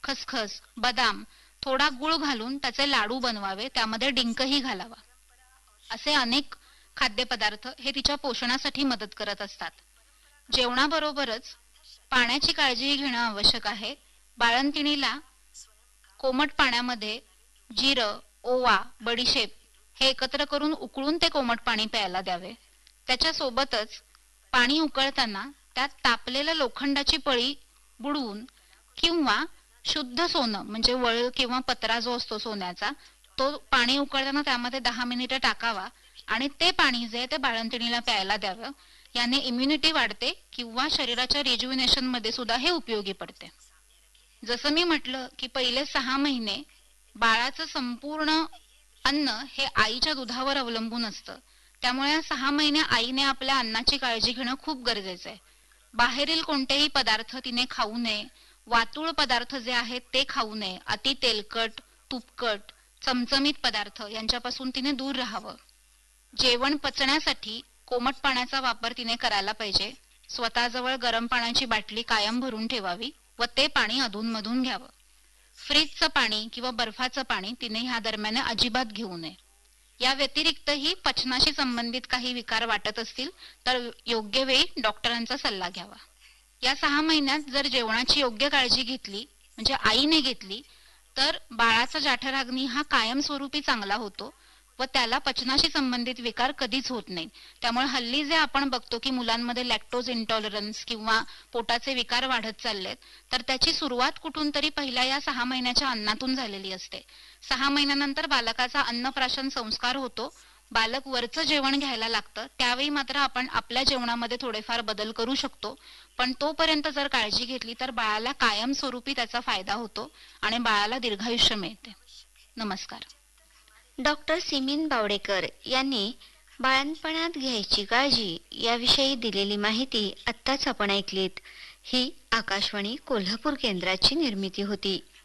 खसखस, बदाम, थोडा गुळ घालून त्याचे लाडू बनवावे, त्यामध्ये डिंकही घालावा. असे अनेक खाद्यपदार्थ हे तिच्या पोषणासाठी मदत करत असतात. जेवणाबरोबरच पाण्याची काळजी घेणं आवश्यक आहे. बाळंतिणीला कोमट पाण्यामध्ये जिरं, ओवा, बडीशेप हे एकत्र करून उकळून ते कोमट पाणी प्यायला द्यावे. त्याच्यासोबतच पाणी उकळताना त्यात तापलेलं लोखंडाची पळी बुडवून किंवा शुद्ध सोनं म्हणजे वळ किंवा पत्रा जो असतो सोन्याचा, तो पाणी उकळताना त्यामध्ये 10 मिनिटं टाकावा आणि ते पाणी जे ते बाळंतिणीला प्यायला द्यावं. याने इम्युनिटी वाढते किंवा शरीराच्या रिज्युनेशन मध्ये सुद्धा हे उपयोगी पडते. जसं मी म्हटलं की पहिले 6 महिने बाळाचं संपूर्ण अन्न हे आईच्या दुधावर अवलंबून असतं. त्यामुळे या 6 महिने आईने आपल्या अन्नाची काळजी घेणं खूप गरजेचं आहे. बाहेरील कोणतेही पदार्थ तिने खाऊ नये. वातुळ पदार्थ जे आहेत ते खाऊ नये. अति तेलकट, तुपकट, चमचमीत पदार्थ यांच्यापासून तिने दूर राहावं. जेवण पचण्यासाठी कोमट पाण्याचा वापर तिने करायला पाहिजे. स्वतःजवळ गरम पाण्याची बाटली कायम भरून ठेवावी व ते पाणी अधूनमधून घ्यावं. फ्रीजचं पाणी किंवा बर्फाचं पाणी तिने ह्या दरम्यान अजिबात घेऊ नये. या व्यतिरिक्तही पचनाशी संबंधित काही विकार वाटत असतील तर योग्य वेळी डॉक्टरांचा सल्ला घ्यावा. या 6 महिन्यात जर जेवणाची योग्य काळजी घेतली म्हणजे आईने घेतली तर बाळाचा जठराग्नी हा कायमस्वरूपी चांगला होतो व त्याला पचनाशी संबंधित विकार कधीच होत नाही. त्यामुळे हल्ली जे आपण बघतो की मुलांमध्ये लॅक्टोज इंटॉलरन्स किंवा पोटाचे विकार वाढत चाललेत, तर त्याची सुरुवात कुठून तरी पहिल्या या 6 महिन्याच्या अन्नातून झालेली असते. 6 महिन्यानंतर बालकाचा अन्नप्राशन संस्कार होतो. बालक वरचं जेवण घ्यायला लागतं. त्यावेळी मात्र आपण आपल्या जेवणामध्ये थोडेफार बदल करू शकतो. पण तोपर्यंत जर काळजी घेतली तर बाळाला कायमस्वरूपी त्याचा फायदा होतो आणि बाळाला दीर्घायुष्य मिळते. नमस्कार. डॉक्टर सिमीन बावडेकर यांनी बाळंतपणात घ्यायची काळजी याविषयी दिलेली माहिती आत्ताच आपण ऐकलीत. ही आकाशवाणी कोल्हापूर केंद्राची निर्मिती होती.